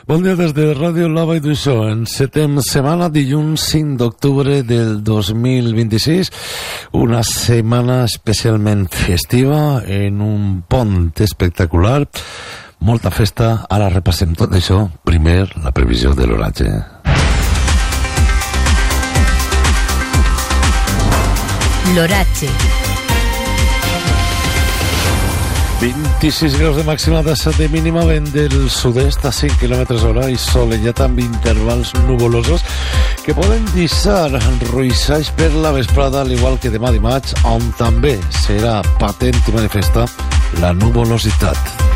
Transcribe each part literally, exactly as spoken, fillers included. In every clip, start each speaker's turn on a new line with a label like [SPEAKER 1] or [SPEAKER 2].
[SPEAKER 1] Bon dia des de Ràdio La Vall d'Uixó. Encetem setmana, dilluns cinc d'octubre del dos mil vint-i-sis, una setmana especialment festiva, en un pont espectacular, molta festa. Ara repassem tot això. Primer, la previsió de l'oratge.
[SPEAKER 2] L'oratge.
[SPEAKER 1] vint-i-sis graus de màxima, set de mínima, vent del sud-est a cinc quilòmetres hora i solellat amb intervals nuvolosos que poden deixar ruixalls per la vesprada, al igual que demà dimarts, on també serà patent i manifesta la nuvolositat.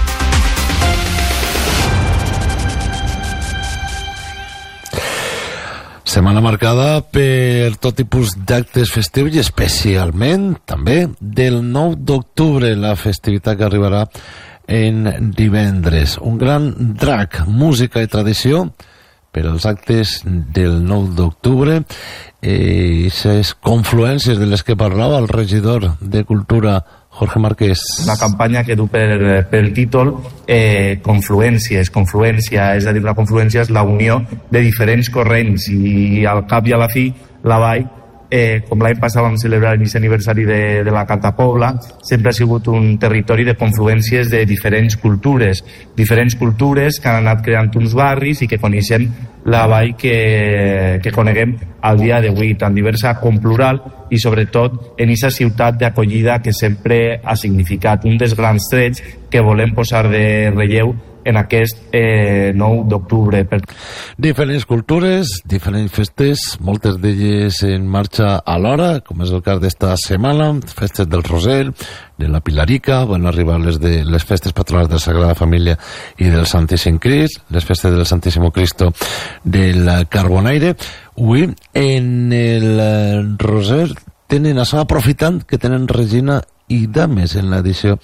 [SPEAKER 1] Setmana marcada per tot tipus d'actes festius i especialment també del nou d'octubre, la festivitat que arribarà en divendres. Un gran drac, música i tradició per als actes del nou d'octubre. Eh, aquestes confluències de les que parlava el regidor de Cultura, Jorge Márquez.
[SPEAKER 3] Una campanya que du per, per el títol eh, Confluències. Confluència, és a dir, la confluència és la unió de diferents corrents i al cap i a la fi la Vall, eh, com l'any passat vam celebrar l'inici aniversari de, de la Carta Pobla, sempre ha sigut un territori de confluències de diferents cultures, diferents cultures que han anat creant uns barris i que coneixem la Vall que, que coneguem al dia d'avui, tan diversa com plural, i sobretot en aquesta ciutat d'acollida que sempre ha significat un dels grans trets que volem posar de relleu en aquest eh, nou d'octubre.
[SPEAKER 1] Diferents cultures, diferents festes, moltes d'elles en marxa alhora, com és el cas d'esta setmana, festes del Roser, de la Pilarica, van arribar les, de, les festes patronals de la Sagrada Família i del Santíssim Crist, les festes del Santíssimo Cristo del Carbonaire. Avui, en el Roser, tenen, estan aprofitant que tenen Regina i Dames en l'edició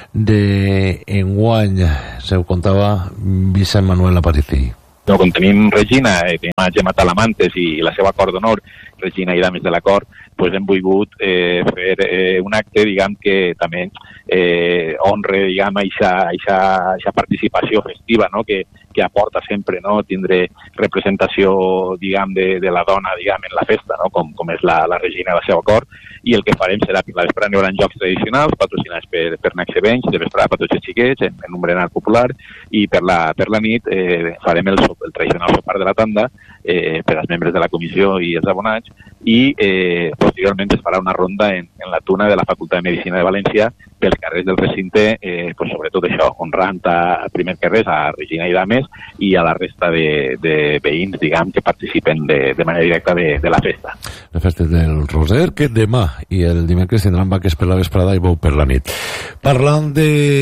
[SPEAKER 1] d'enguany. Se ho contava Vicent Manuel Aparici.
[SPEAKER 4] No, com tenim Regina, eh, tenim a Gemma Talamantes i la seva cor d'honor, Regina i Dames de la Cor, pues hem volgut eh, fer eh, un acte, diguem, que també eh, honre, diguem, aquesta participació festiva, no?, que, que aporta sempre, no?, tindre representació, diguem, de, de la dona, diguem, en la festa, no?, com, com és la, la Regina i la seva cor, i el que farem serà que la vesprada hi haurà jocs tradicionals patrocinats per, per Nexe Benys, de vesprada per tots els xiquets, en, en un berenar popular, i per la, per la nit eh, farem el, el tradicional sopar de la tanda eh, per als membres de la comissió i els abonats, i eh, posteriorment es farà una ronda en, en la tuna de la Facultat de Medicina de València pels carrers del recinte, eh, pues sobretot això, honrant a, a primer que res a Regina i Dames i a la resta de, de veïns, diguem, que participen de, de manera directa de, de la festa.
[SPEAKER 1] La festa del Roser, que demà i el dimecres tindran vaques per la vesprada i bou per la nit. Parlant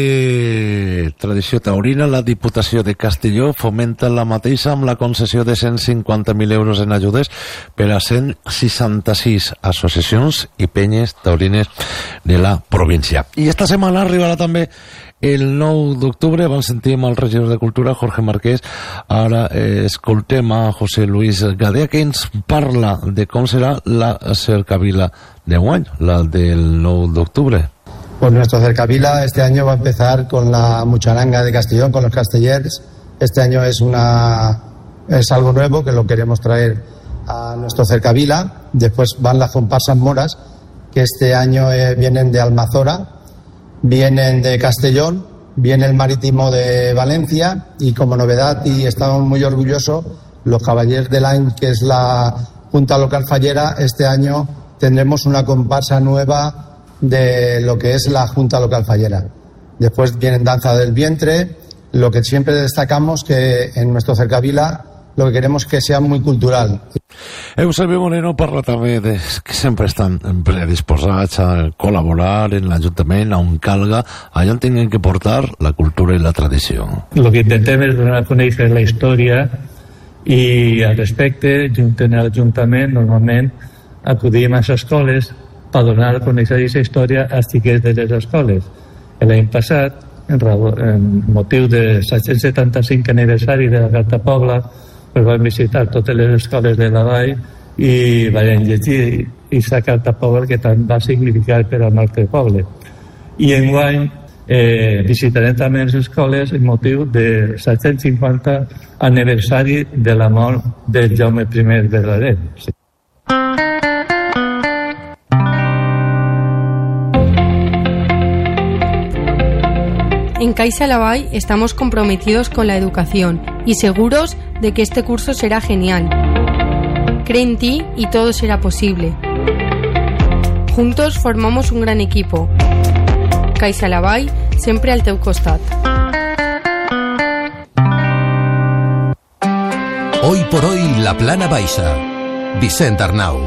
[SPEAKER 1] de tradició taurina, la Diputació de Castelló fomenta la mateixa amb la concessió de cent cinquanta mil euros en ajudes per a cent seixanta-sis associacions i penyes taurines de la província. I esta setmana arribarà també el nou d'octubre. Abans sentim el regidor de Cultura, Jorge Márquez. Ara eh, escoltem a José Luis Gadea, que ens parla de com serà la cercavila de guany, la del nou d'octubre.
[SPEAKER 5] Pues nuestro cercavila este año va a empezar con la Mucharanga de Castellón, con los castellers. Este año es una es algo nuevo que lo queremos traer a nuestro cercavila. Después van las comparsas moras, que este año eh, vienen de Almazora, vienen de Castellón, viene el Marítimo de Valencia, y como novedad, y estamos muy orgullosos, los Caballeros del Año, que es la Junta Local Fallera, este año tendremos una comparsa nueva de lo que es la Junta Local Fallera. Después vienen Danza del Vientre. Lo que siempre destacamos que en nuestro cercavila lo que queremos es que sea muy cultural.
[SPEAKER 1] Eusebio Moreno parla també de que sempre estan predisposats a col·laborar en l'Ajuntament on calga, allà on tinguin que portar la cultura i la tradició.
[SPEAKER 6] El que intentem és donar a conèixer la història i al respecte, junt amb l'Ajuntament, normalment acudim a les escoles per donar a conèixer aquesta història als xiquets de les escoles. L'any passat, en, en motiu del set-cents setanta-cinc aniversari de la Carta Pobla, pues vam visitar totes les escoles de la Vall i vam llegir aquesta Carta Pobla que tant va significar per al nostre poble. I enguany eh, visitarem també les escoles en motiu del set-cents cinquanta aniversari de la mort de Jaume primer verdader. Sí.
[SPEAKER 7] En Caixa Laval estamos comprometidos con la educación y seguros de que este curso será genial. Cree en ti y todo será posible. Juntos formamos un gran equipo. Caixa Laval, sempre al teu costat.
[SPEAKER 8] Hoy por hoy, la Plana Baixa. Vicent Arnau.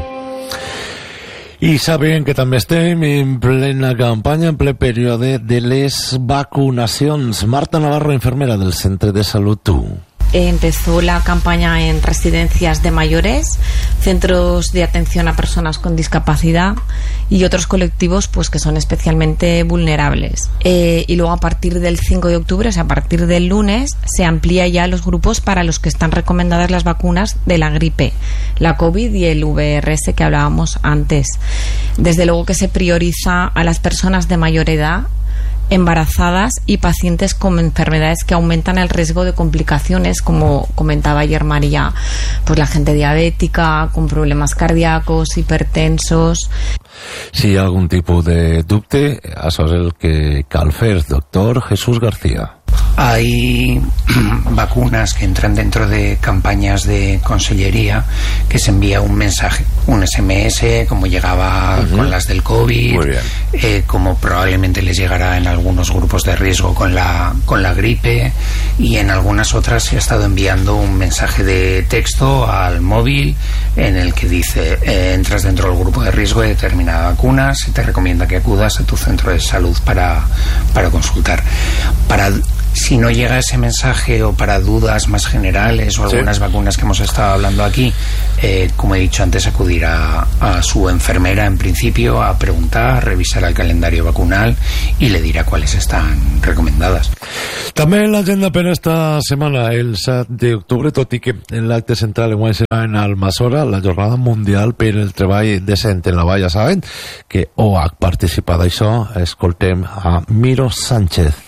[SPEAKER 1] I saben que també estem en plena campanya, en ple període de les vacunacions. Marta Navarro, enfermera del Centre de Salut T U.
[SPEAKER 9] Empezó la campaña en residencias de mayores, centros de atención a personas con discapacidad y otros colectivos pues que son especialmente vulnerables. Eh, y luego a partir del cinco de octubre, o sea, a partir del lunes, se amplía ya los grupos para los que están recomendadas las vacunas de la gripe, la COVID y el V R S que hablábamos antes. Desde luego que se prioriza a las personas de mayor edad, embarazadas y pacientes con enfermedades que aumentan el riesgo de complicaciones, como comentaba ayer María, pues la gente diabética, con problemas cardíacos, hipertensos.
[SPEAKER 1] Si hi ha algun tipus de dubte, això és el que cal fer. Doctor Jesús García.
[SPEAKER 10] Hay vacunas que entran dentro de campañas de consellería que se envía un mensaje, un S M S, como llegaba uh-huh. con las del COVID, eh, como probablemente les llegará en algunos grupos de riesgo con la, con la gripe, y en algunas otras se ha estado enviando un mensaje de texto al móvil en el que dice eh, entras dentro del grupo de riesgo de determinada vacuna, se te recomienda que acudas a tu centro de salud para, para consultar. Para Si no llega ese mensaje, o para dudas más generales o algunas sí. vacunas que hemos estado hablando aquí, eh, como he dicho antes, acudir a, a su enfermera en principio a preguntar, a revisar el calendario vacunal y le dirá cuáles están recomendadas.
[SPEAKER 1] També l'agenda per esta setmana, el set d'octubre, tot i que l'acte central enguany serà en Almassora, la jornada mundial per el treball decent en la vall. Ja saben que O H participa d'això. Escoltem a Miro Sánchez.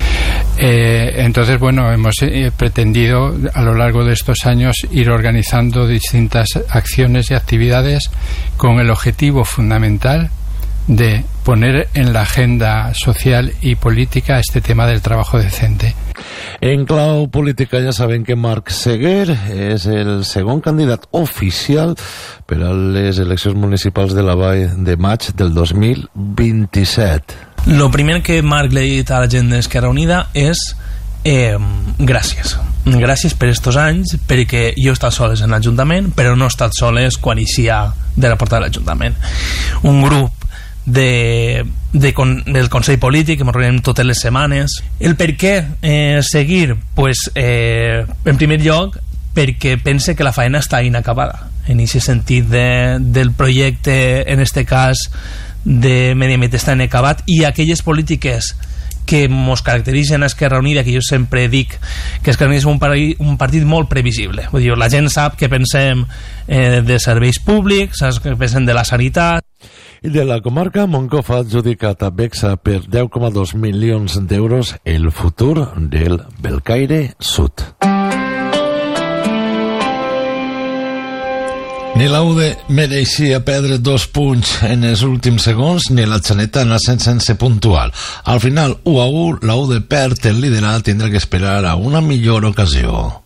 [SPEAKER 11] Eh, entonces, bueno, hemos eh, pretendido a lo largo de estos años ir organizando distintas acciones y actividades con el objetivo fundamental de poner en la agenda social y política este tema del trabajo decente.
[SPEAKER 1] En clau política ja saben que Marc Seguer és el segon candidat oficial per a les eleccions municipals de la Vall de maig del dos mil vint-i-set.
[SPEAKER 12] Lo primer que Marc le ha dit a la gent d'Esquerra Unida és eh, gràcies. Gràcies per estos anys, perquè jo he estat soles en l'Ajuntament, però no he estat soles quan eixia de la porta de l'Ajuntament. Un grup de, de con, del Consell Polític que ens reunim totes les setmanes. El per què eh, seguir? Pues, eh, en primer lloc, perquè pense que la feina està inacabada. En aquest sentit de, del projecte, en este cas, de medi ambient està inacabat, i aquelles polítiques que ens caracteritzen a Esquerra Unida, que jo sempre dic que Esquerra Unida és un, partit, un partit molt previsible. Vull dir, la gent sap que pensem eh, de serveis públics, que pensem de la sanitat.
[SPEAKER 1] I de la comarca, Moncofa ha adjudicat a Bexa per deu coma dos milions d'euros el futur del Belcaire Sud. Ni la U D mereixia perdre dos punts en els últims segons, ni la Xaneta en ascens sense puntual. Al final, u a u, la U D perd el liderat, tindrà que esperar a una millor ocasió.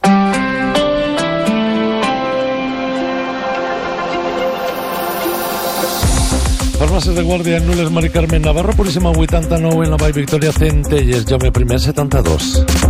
[SPEAKER 1] Farmàcies de Guàrdia en Nules, Mari Carmen Navarro, Puríssima vuitanta-nou, en la Vall Victòria, Centelles, Jaume primer setanta-dos.